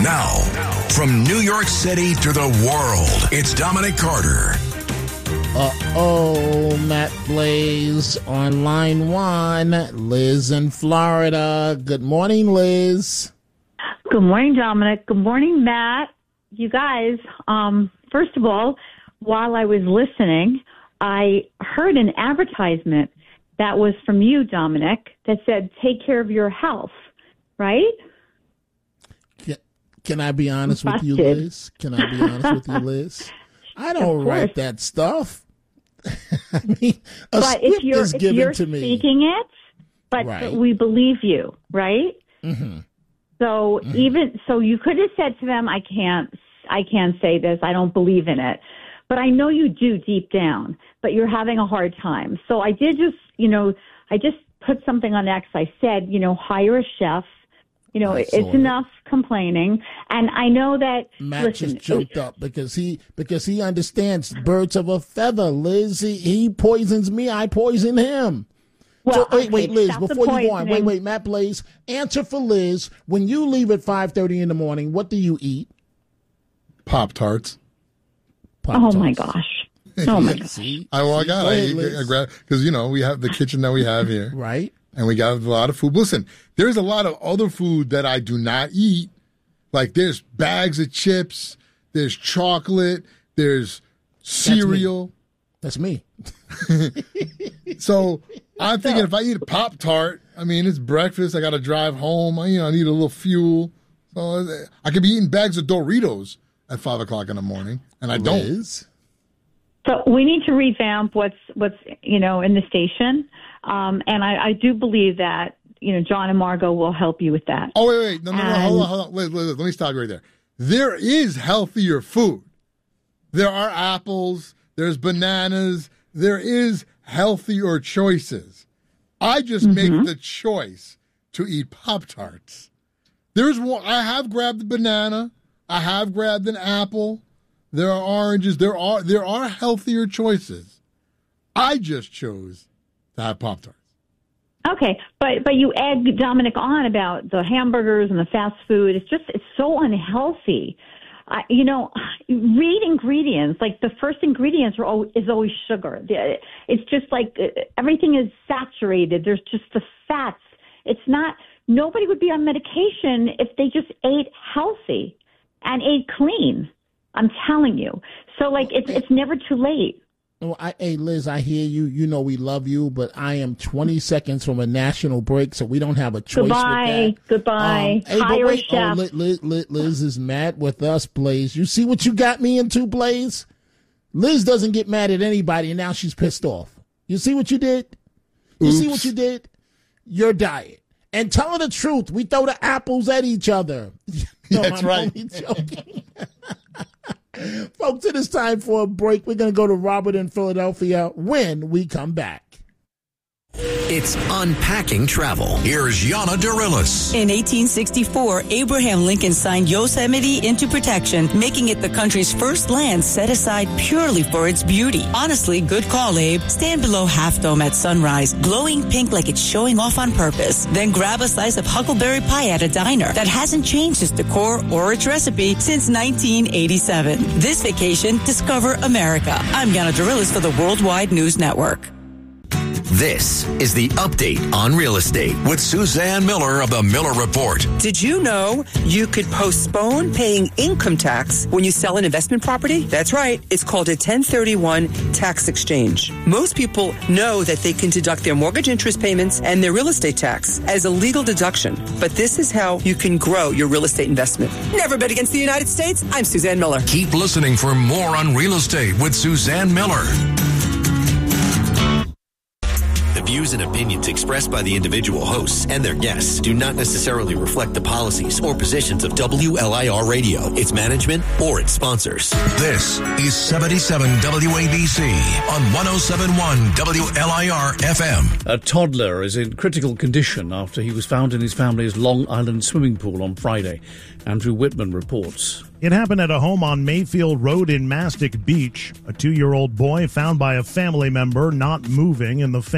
Now, from New York City to the world, it's Dominic Carter. Matt Blaze on line one. Liz in Florida. Good morning, Liz. Good morning, Dominic. Good morning, Matt. You guys, first of all, while I was listening, I heard an advertisement that was from you, Dominic, that said, take care of your health, right? Can I be honest with you, Liz? Can I be honest with you, Liz? I don't write that stuff. I mean, but if you're to me. speaking it, but right. We believe you, right? Mm-hmm. So you could have said to them, I can't say this. I don't believe in it. But I know you do deep down, but you're having a hard time. So I did I just put something on X. I said, hire a chef. It's enough complaining. And I know that Matt just jumped up because he understands birds of a feather, Liz. He poisons me, I poison him. Well, so, wait, Liz, before you go on, wait, Matt Blaze, answer for Liz. When you leave at 5:30 in the morning, what do you eat? Pop-Tarts. Oh, my gosh. Oh, my gosh. I grab, because, we have the kitchen that we have here. Right. And we got a lot of food. Listen, there's a lot of other food that I do not eat. Like there's bags of chips, there's chocolate, there's cereal. That's me. So I'm thinking if I eat a Pop-Tart, I mean, it's breakfast. I got to drive home. I need a little fuel. So I could be eating bags of Doritos at 5 o'clock in the morning, and I don't. So we need to revamp what's in the station. And I do believe that, John and Margot will help you with that. Oh, wait. No, hold on. Let me stop you right there. There is healthier food. There are apples. There's bananas. There is healthier choices. I just make the choice to eat Pop-Tarts. There's one. I have grabbed the banana. I have grabbed an apple. There are oranges. There are healthier choices. I just chose to have Pop-Tarts. Okay, but you egg Dominic on about the hamburgers and the fast food. It's so unhealthy. Read ingredients. Like the first ingredients is always sugar. It's just like everything is saturated. There's just the fats. It's not. Nobody would be on medication if they just ate healthy and ate clean. I'm telling you. So it's never too late. Well, hey, Liz, I hear you. You know we love you, but I am 20 seconds from a national break, so we don't have a choice with that. Goodbye. Hire a chef. Liz is mad with us, Blaze. You see what you got me into, Blaze? Liz doesn't get mad at anybody, and now she's pissed off. You see what you did? You see what you did? Your diet. And tell her the truth. We throw the apples at each other. No, that's right. I'm only joking. Folks, it is time for a break. We're going to go to Robert in Philadelphia when we come back. It's Unpacking Travel. Here's Yana Dorillis. In 1864, Abraham Lincoln signed Yosemite into protection, making it the country's first land set aside purely for its beauty. Honestly, good call, Abe. Stand below Half Dome at sunrise, glowing pink like it's showing off on purpose. Then grab a slice of huckleberry pie at a diner that hasn't changed its decor or its recipe since 1987. This vacation, discover America. I'm Yana Dorillis for the Worldwide News Network. This is the Update on Real Estate with Suzanne Miller of the Miller Report. Did you know you could postpone paying income tax when you sell an investment property? That's right. It's called a 1031 tax exchange. Most people know that they can deduct their mortgage interest payments and their real estate tax as a legal deduction. But this is how you can grow your real estate investment. Never bet against the United States. I'm Suzanne Miller. Keep listening for more on real estate with Suzanne Miller. The views and opinions expressed by the individual hosts and their guests do not necessarily reflect the policies or positions of WLIR Radio, its management, or its sponsors. This is 77 WABC on 107.1 WLIR FM. A toddler is in critical condition after he was found in his family's Long Island swimming pool on Friday. Andrew Whitman reports. It happened at a home on Mayfield Road in Mastic Beach. A 2-year-old boy found by a family member not moving in the family's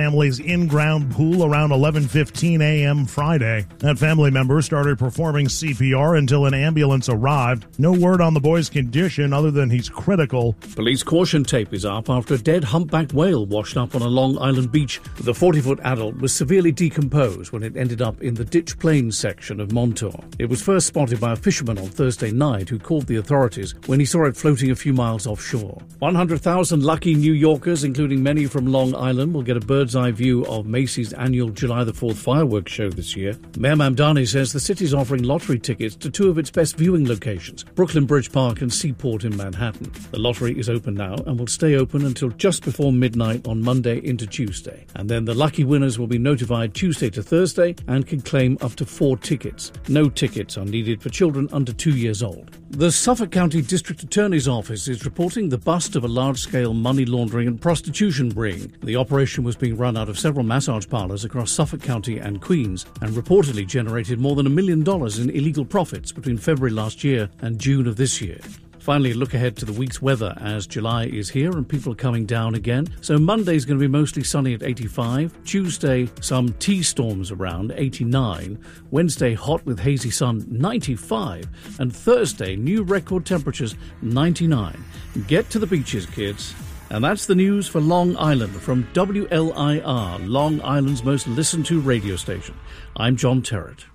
in-ground pool around 11:15 a.m. Friday. That family member started performing CPR until an ambulance arrived. No word on the boy's condition other than he's critical. Police caution tape is up after a dead humpbacked whale washed up on a Long Island beach. The 40-foot adult was severely decomposed when it ended up in the Ditch Plains section of Montauk. It was first spotted by a fisherman on Thursday night who called the authorities when he saw it floating a few miles offshore. 100,000 lucky New Yorkers, including many from Long Island, will get a bird's-eye view of Macy's annual July the 4th fireworks show this year. Mayor Mamdani says the city's offering lottery tickets to two of its best viewing locations, Brooklyn Bridge Park and Seaport in Manhattan. The lottery is open now and will stay open until just before midnight on Monday into Tuesday. And then the lucky winners will be notified Tuesday to Thursday and can claim up to 4 tickets. No tickets are needed for children under 2 years old. The Suffolk County District Attorney's Office is reporting the bust of a large-scale money laundering and prostitution ring. The operation was being run out of several massage parlors across Suffolk County and Queens and reportedly generated more than $1 million in illegal profits between February last year and June of this year. Finally, look ahead to the week's weather as July is here and people are coming down again. So Monday's going to be mostly sunny at 85. Tuesday, some T-storms around, 89. Wednesday, hot with hazy sun, 95. And Thursday, new record temperatures, 99. Get to the beaches, kids. And that's the news for Long Island from WLIR, Long Island's most listened to radio station. I'm John Terrett.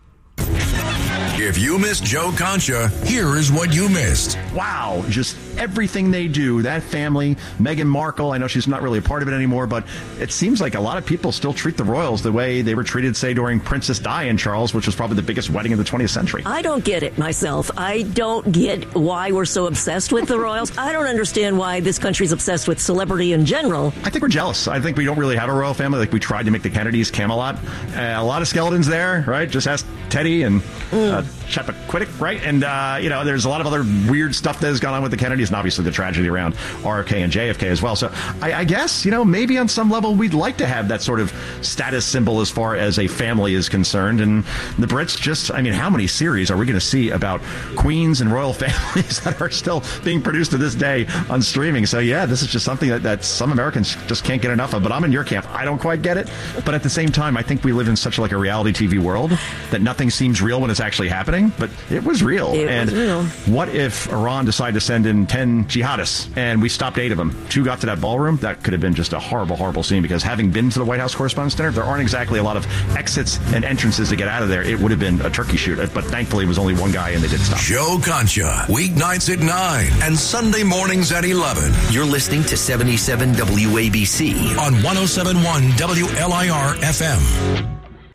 If you missed Joe Concha, here is what you missed. Wow, just everything they do. That family, Meghan Markle, I know she's not really a part of it anymore, but it seems like a lot of people still treat the royals the way they were treated, say, during Princess Di and Charles, which was probably the biggest wedding of the 20th century. I don't get it myself. I don't get why we're so obsessed with the royals. I don't understand why this country's obsessed with celebrity in general. I think we're jealous. I think we don't really have a royal family like we tried to make the Kennedys Camelot. A lot of skeletons there, right? Just ask Teddy and Chappaquiddick, right? And, there's a lot of other weird stuff that has gone on with the Kennedys, and obviously the tragedy around RFK and JFK as well. So I guess, maybe on some level we'd like to have that sort of status symbol as far as a family is concerned. And the Brits just, how many series are we going to see about queens and royal families that are still being produced to this day on streaming? So, yeah, this is just something that some Americans just can't get enough of. But I'm in your camp. I don't quite get it. But at the same time, I think we live in such like a reality TV world that nothing seems real when it's actually happening. But it was real. It was real. What if Iran decided to send in 10 jihadists and we stopped 8 of them? 2 got to that ballroom. That could have been just a horrible, horrible scene, because having been to the White House Correspondents' Dinner, there aren't exactly a lot of exits and entrances to get out of there. It would have been a turkey shoot, but thankfully it was only one guy and they did stop. Joe Concha, weeknights at 9 and Sunday mornings at 11. You're listening to 77 WABC on 107.1 WLIR FM.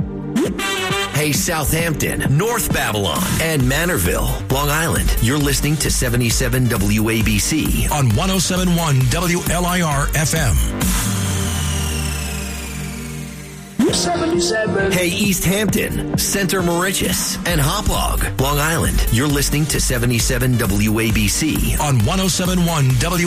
Hey, Southampton, North Babylon, and Manorville, Long Island. You're listening to 77 WABC on 107.1 WLIR FM. 77. Hey, East Hampton, Center Moriches, and Hauppauge, Long Island. You're listening to 77 WABC on 107.1 WLIR.